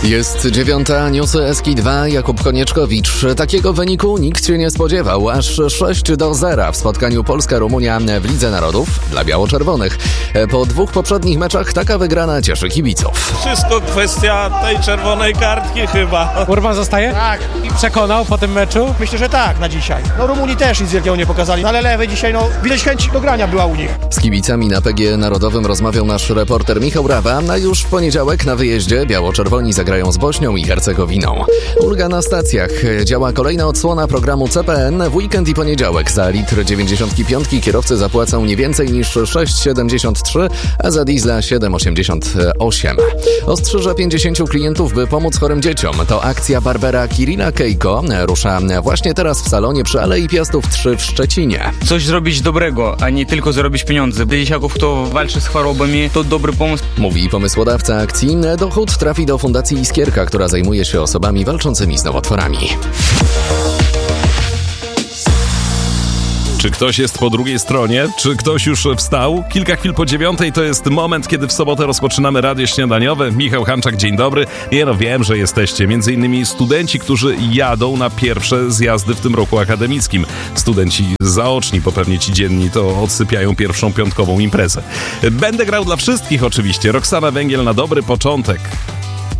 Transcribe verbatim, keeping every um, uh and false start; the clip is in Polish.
Jest dziewiąta, newsy S K dwa, Jakub Konieczkowicz. Takiego wyniku nikt się nie spodziewał. Aż sześć do zera w spotkaniu Polska-Rumunia w Lidze Narodów dla biało-czerwonych. Po dwóch poprzednich meczach taka wygrana cieszy kibiców. Wszystko kwestia tej czerwonej kartki chyba. Urban zostaje? Tak. I przekonał po tym meczu? Myślę, że tak na dzisiaj. No Rumunii też nic wielkiego nie pokazali, no, ale lewy dzisiaj, no widać chęć do grania była u nich. Z kibicami na P G Narodowym rozmawiał nasz reporter Michał Rawa, a już w poniedziałek na wyjeździe biało-czerwoni zagrają z Bośnią i Hercegowiną. Ulga na stacjach. Działa kolejna odsłona programu C P N. W weekend i poniedziałek za litr dziewięćdziesiąt pięć kierowcy zapłacą nie więcej niż sześć siedemdziesiąt trzy, a za diesla siedem osiemdziesiąt osiem. Ostrzyża pięćdziesięciu klientów, by pomóc chorym dzieciom. To akcja Barbera Kirilla Kejko. Rusza właśnie teraz w salonie przy Alei Piastów trzy w Szczecinie. Coś zrobić dobrego, a nie tylko zarobić pieniądze. Dla dzieciaków, kto walczy z chorobami, to dobry pomysł. Mówi pomysłodawca akcji. Dochód trafi do Fundacji Iskierka, która zajmuje się osobami walczącymi z nowotworami. Czy ktoś jest po drugiej stronie? Czy ktoś już wstał? Kilka chwil po dziewiątej to jest moment, kiedy w sobotę rozpoczynamy radio śniadaniowe. Michał Hanczak, dzień dobry. Ja no wiem, że jesteście między innymi studenci, którzy jadą na pierwsze zjazdy w tym roku akademickim. Studenci zaoczni, bo pewnie ci dzienni to odsypiają pierwszą piątkową imprezę. Będę grał dla wszystkich oczywiście. Roxana Węgiel na dobry początek.